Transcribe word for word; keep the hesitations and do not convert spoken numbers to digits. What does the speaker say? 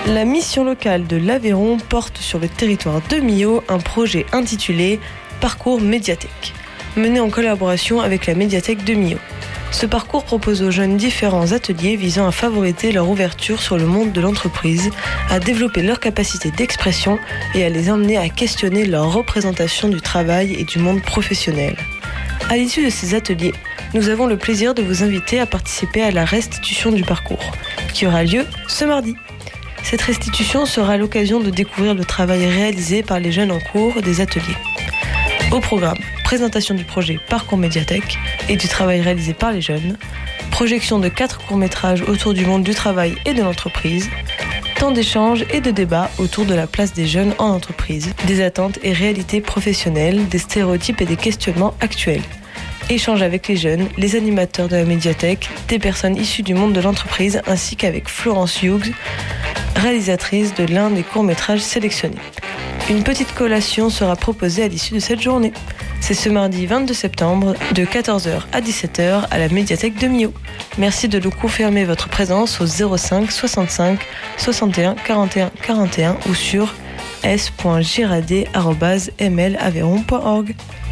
La mission locale de l'Aveyron porte sur le territoire de Millau un projet intitulé « Parcours médiathèque », mené en collaboration avec la médiathèque de Millau. Ce parcours propose aux jeunes différents ateliers visant à favoriser leur ouverture sur le monde de l'entreprise, à développer leur capacité d'expression et à les emmener à questionner leur représentation du travail et du monde professionnel. À l'issue de ces ateliers, nous avons le plaisir de vous inviter à participer à la restitution du parcours, qui aura lieu ce mardi. Cette restitution sera l'occasion de découvrir le travail réalisé par les jeunes en cours des ateliers. Au programme, présentation du projet Parcours médiathèque et du travail réalisé par les jeunes, projection de quatre courts-métrages autour du monde du travail et de l'entreprise, temps d'échange et de débat autour de la place des jeunes en entreprise, des attentes et réalités professionnelles, des stéréotypes et des questionnements actuels. Échange avec les jeunes, les animateurs de la médiathèque, des personnes issues du monde de l'entreprise ainsi qu'avec Florence Hughes, réalisatrice de l'un des courts-métrages sélectionnés. Une petite collation sera proposée à l'issue de cette journée. C'est ce mardi vingt-deux septembre de quatorze heures à dix-sept heures à la médiathèque de Millau. Merci de nous confirmer votre présence au zéro cinq soixante-cinq soixante et un quarante et un quarante et un ou sur s point girardet arobase m l aveyron point org.